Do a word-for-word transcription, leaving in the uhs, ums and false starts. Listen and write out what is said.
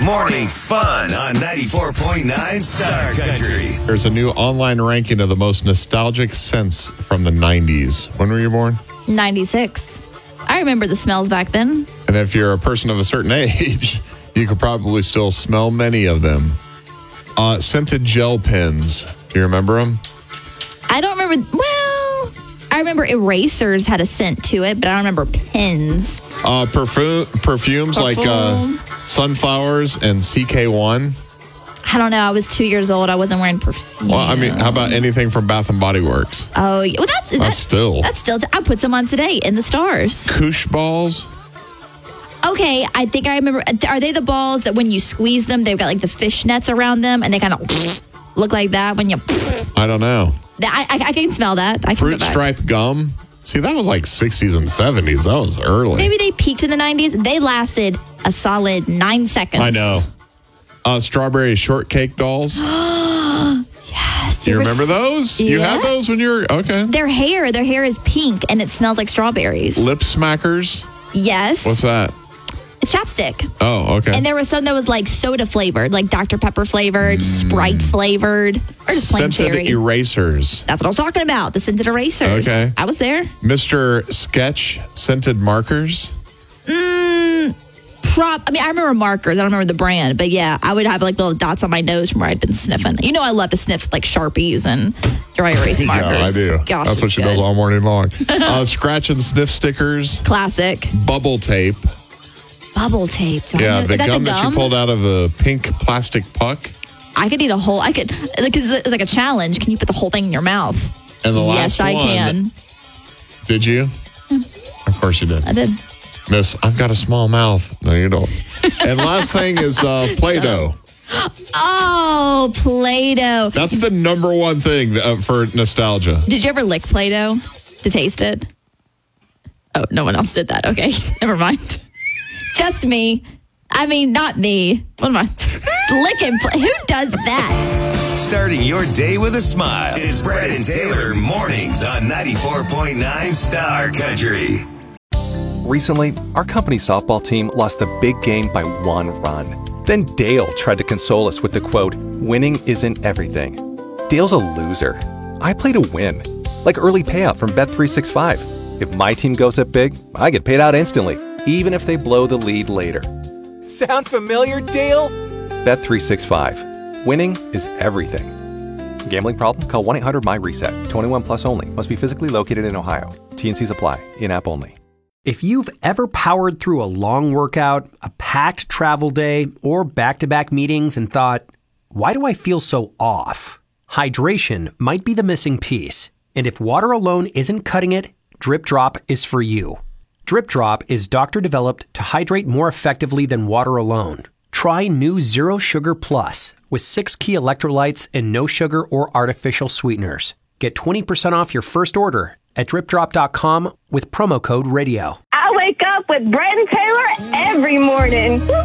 Morning fun on ninety-four point nine Star Country. There's a new online ranking of the most nostalgic scents from the nineties. When were you born? ninety-six. I remember the smells back then. And if you're a person of a certain age, you could probably still smell many of them. Uh, scented gel pens. Do you remember them? I don't remember. Well, I remember erasers had a scent to it, but I don't remember pens. Uh, perfume, perfumes like uh, sunflowers and C K one. I don't know. I was two years old. I wasn't wearing perfume. Well, I mean, how about anything from Bath and Body Works? Oh, yeah. Well, that's, is That's that, still. That's still. I put some on today in the stars. Koosh balls. Okay, I think I remember. Are they the balls that when you squeeze them, they've got like the fishnets around them, and they kind of look like that when you? I don't know. I, I, I can smell that. I can Fruit go back. stripe gum. See, that was like sixties and seventies. That was early. Maybe they peaked in the nineties. They lasted a solid nine seconds. I know. Uh, strawberry shortcake dolls. Yes. Do you ever remember s- those? You had Yeah. those when you were, okay. Their hair, their hair is pink and it smells like strawberries. Lip smackers. Yes. What's that? It's chapstick. Oh, okay. And there was some that was like soda flavored, like Doctor Pepper flavored, Sprite flavored, or just plain Scented cherry. erasers. That's what I was talking about. The scented erasers. Okay. I was there. Mister Sketch scented markers. Prop. I mean, I remember markers. I don't remember the brand, but yeah, I would have like little dots on my nose from where I'd been sniffing. You know, I love to sniff like Sharpies and dry erase markers. Yeah, I do. Gosh, That's what it's she good. does all morning long. uh, scratch and sniff stickers. Classic. Bubble tape. Bubble tape. Do I Yeah, know- the is that gum, the that gum you pulled out of the pink plastic puck. I could eat a whole. I could because it's like a challenge. Can you put the whole thing in your mouth? And the Yes, last I one. can. Did you? Of course you did. I did. Miss, I've got a small mouth. No, you don't. And last thing is uh, Play-Doh. Oh, Play-Doh. That's the number one thing uh, for nostalgia. Did you ever lick Play-Doh to taste it? Oh, no one else did that. Okay, never mind. Just me. I mean, not me. What am I? Licking Play. Who does that? Starting your day with a smile. It's Brad and Taylor mornings on ninety-four point nine Star Country. Recently, our company softball team lost the big game by one run. Then Dale tried to console us with the quote, "Winning isn't everything." Dale's a loser. I play to win. Like early payout from Bet three sixty-five. If my team goes up big, I get paid out instantly, even if they blow the lead later. Sound familiar, Dale? Bet three sixty-five. Winning is everything. Gambling problem? Call one eight hundred M Y reset. twenty-one plus only. Must be physically located in Ohio. T and Cs apply. In-app only. If you've ever powered through a long workout, a packed travel day, or back-to-back meetings and thought, why do I feel so off? Hydration might be the missing piece. And if water alone isn't cutting it, Drip Drop is for you. Drip Drop is doctor-developed to hydrate more effectively than water alone. Try new Zero Sugar Plus with six key electrolytes and no sugar or artificial sweeteners. Get twenty percent off your first order at drip drop dot com with promo code radio. I wake up with Brad and Taylor every morning. Woo-hoo.